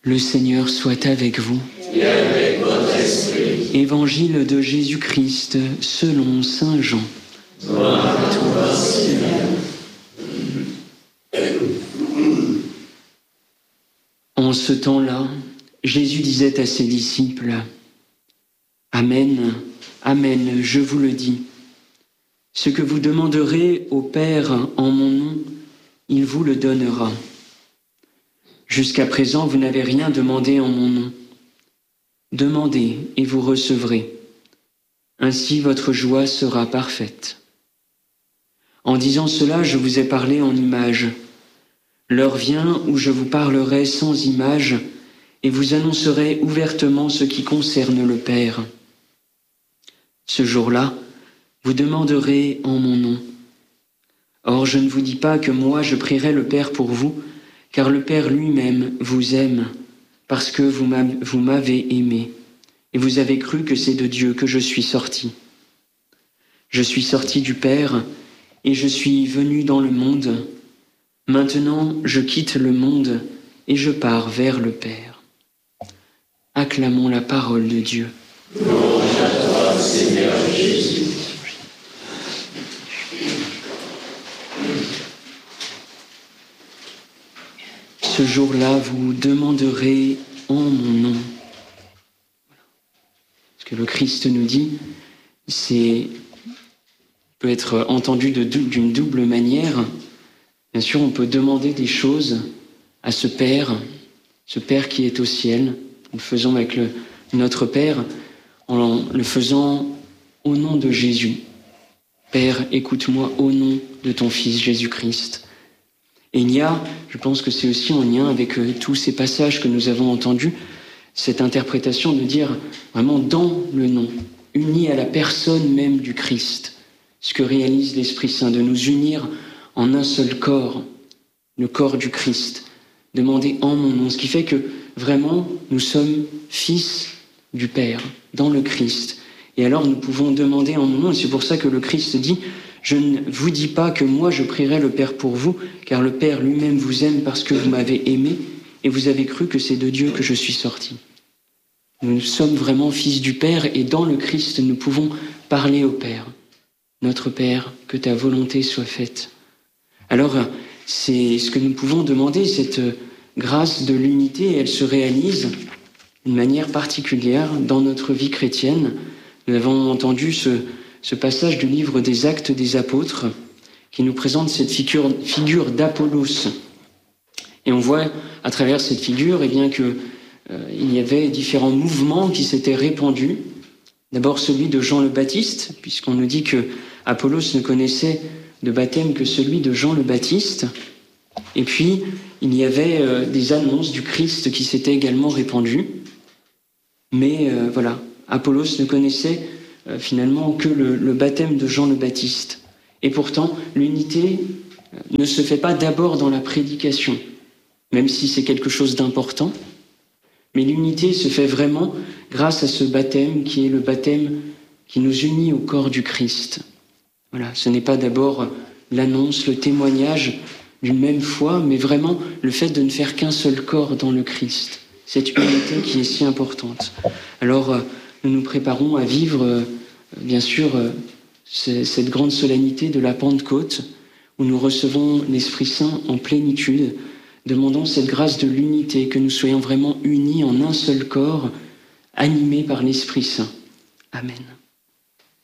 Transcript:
Le Seigneur soit avec vous. Et avec votre esprit. Évangile de Jésus-Christ selon saint Jean. Gloire à toi, Seigneur. En ce temps-là, Jésus disait à ses disciples, « Amen, Amen, je vous le dis. Ce que vous demanderez au Père en mon nom, il vous le donnera. Jusqu'à présent, vous n'avez rien demandé en mon nom. Demandez et vous recevrez. Ainsi votre joie sera parfaite. En disant cela, je vous ai parlé en images. L'heure vient où je vous parlerai sans image et vous annoncerai ouvertement ce qui concerne le Père. Ce jour-là, vous demanderez en mon nom. Or, je ne vous dis pas que moi je prierai le Père pour vous, car le Père lui-même vous aime, parce que vous m'avez aimé, et vous avez cru que c'est de Dieu que je suis sorti. Je suis sorti du Père, et je suis venu dans le monde. Maintenant, je quitte le monde, et je pars vers le Père. Acclamons la parole de Dieu. Louange à toi, Seigneur Jésus. Ce jour-là, vous demanderez en mon nom. Ce que le Christ nous dit, peut être entendu d'une double manière. Bien sûr, on peut demander des choses à ce Père qui est au ciel. Nous le faisons avec notre Père, en le faisant au nom de Jésus. Père, écoute-moi au nom de ton Fils Jésus-Christ. Et il y a, je pense que c'est aussi en lien avec tous ces passages que nous avons entendus, cette interprétation de dire vraiment dans le nom, uni à la personne même du Christ, ce que réalise l'Esprit Saint, de nous unir en un seul corps, le corps du Christ, demander en mon nom, ce qui fait que vraiment nous sommes fils du Père, dans le Christ. Et alors nous pouvons demander en mon nom, et c'est pour ça que le Christ dit « Je ne vous dis pas que moi je prierai le Père pour vous, car le Père lui-même vous aime parce que vous m'avez aimé, et vous avez cru que c'est de Dieu que je suis sorti. » Nous sommes vraiment fils du Père, et dans le Christ nous pouvons parler au Père. Notre Père, que ta volonté soit faite. Alors, c'est ce que nous pouvons demander, cette grâce de l'unité, et elle se réalise d'une manière particulière dans notre vie chrétienne. Nous avons entendu ce passage du livre des Actes des Apôtres qui nous présente cette figure d'Apollos. Et on voit à travers cette figure il y avait différents mouvements qui s'étaient répandus. D'abord celui de Jean le Baptiste, puisqu'on nous dit que Apollos ne connaissait de baptême que celui de Jean le Baptiste. Et puis, il y avait des annonces du Christ qui s'étaient également répandues. Mais Apollos ne connaissait finalement que le baptême de Jean le Baptiste. Et pourtant, l'unité ne se fait pas d'abord dans la prédication, même si c'est quelque chose d'important, mais l'unité se fait vraiment grâce à ce baptême qui est le baptême qui nous unit au corps du Christ. Voilà, ce n'est pas d'abord l'annonce, le témoignage d'une même foi, mais vraiment le fait de ne faire qu'un seul corps dans le Christ. Cette unité qui est si importante. Alors, nous nous préparons à vivre, bien sûr, cette grande solennité de la Pentecôte, où nous recevons l'Esprit Saint en plénitude. Demandons cette grâce de l'unité, que nous soyons vraiment unis en un seul corps, animés par l'Esprit Saint. Amen.